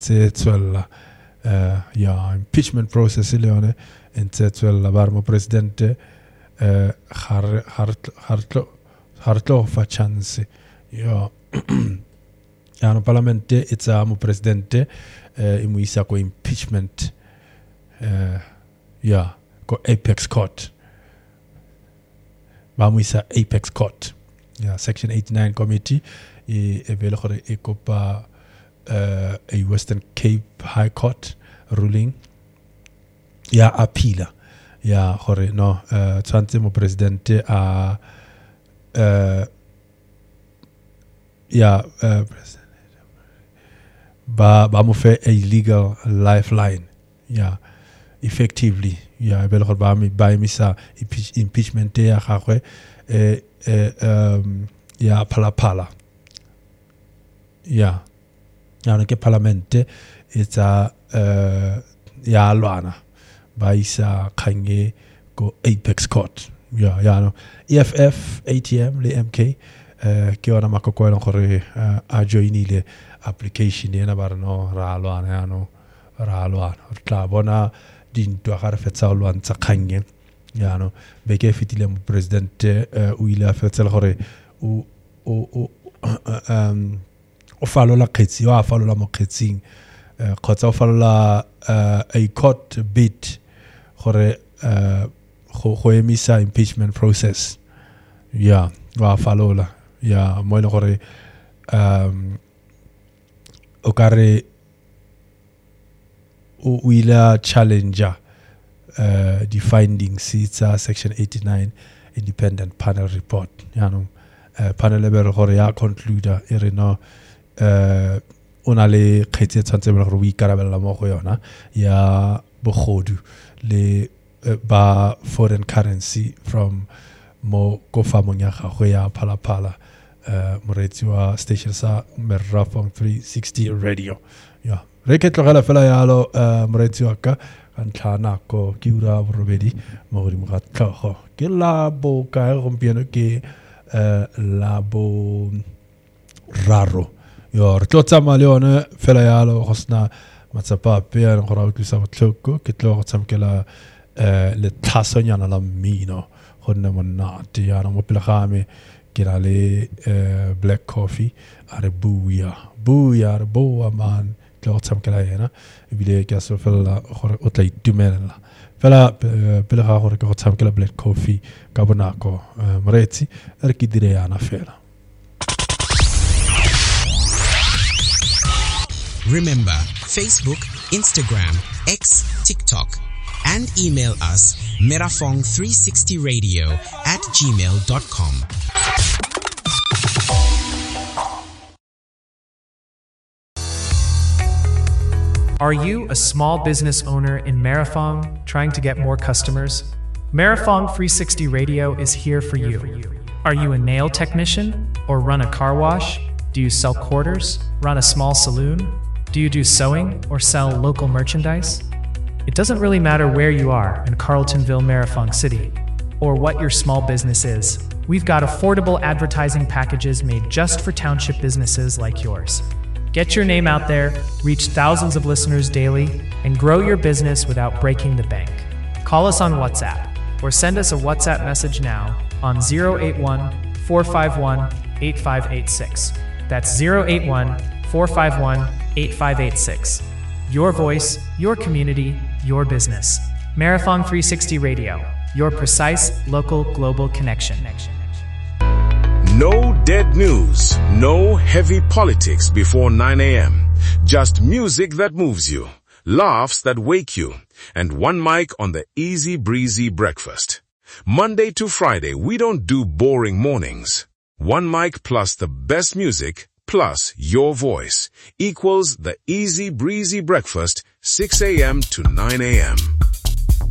tswella impeachment process leone ntse tswella ba mo president hartlo fa chance no parlamente itsa mo president imuisa ko impeachment ko apex court ba muisa apex court section 89 committee evele gore e kopa a Western Cape High Court ruling appeal gore no tshwantse mo president ba mo fe a legal lifeline effectively evele gore ba emisa impeachment ya gagwe phala no ke parlamente itsa lwana ba isa khange go apex court no EFF ATM le MK ke ona makoko ena gore a joinile application ena ba no ra lwana tla bona dintwa ga re fetsa lwantsha khange no be ke fitile mo president o ile a fetsa gore o falola kgetsi a falola mo kgetsing khotsa o falola a court bid gore go emisa impeachment process wa falola mo ile gore o kare o ile challenger the findings it's section 89 independent panel report panel level gore ya conclude ere no ona le kgetse tshwantse ba gore o ikarabella mo go yona ya bogodu le ba foreign currency from mo go famong ya gagwe ya phalaphala moretsi wa station sa Merafong 360 radio re ke tlogela fela yalo moretsi wa ka ntla nako ke ura borobedi mo godimo ga tlhogo ke la bo ka gompieno ke la bo raro re tlo tsama le yone fela yalo go sna matsapa pe ya go ra utlwisa botlhoko ke tlo go tsamkela le tlhasonyana la mmino go nne monate ya mo pele ga me ke ra le black coffee a re buya re boa man tlo go tsamkela yena ebile ke so fela gore o tla itumela fela pele ga gore ke go tsamkela black coffee ka bonako moretsi re ke dire yana fela. Remember, Facebook, Instagram, X, TikTok, and email us merafong360radio@gmail.com. Are you a small business owner in Merafong trying to get more customers? Merafong 360 Radio is here for you. Are you a nail technician or run a car wash? Do you sell quarters, run a small saloon? Do you do sewing or sell local merchandise? It doesn't really matter where you are in Carltonville, Merafong City, or what your small business is. We've got affordable advertising packages made just for township businesses like yours. Get your name out there, reach thousands of listeners daily, and grow your business without breaking the bank. Call us on WhatsApp or send us a WhatsApp message now on 081-451-8586. That's 081-451-8586. Your voice, your community, your business. Merafong 360 Radio, your precise local global connection. No dead news, no heavy politics before 9 a.m. Just music that moves you, laughs that wake you, and one mic on the easy breezy breakfast. Monday to Friday, we don't do boring mornings. One mic plus the best music plus your voice equals the easy breezy breakfast, 6 a.m. to 9 a.m.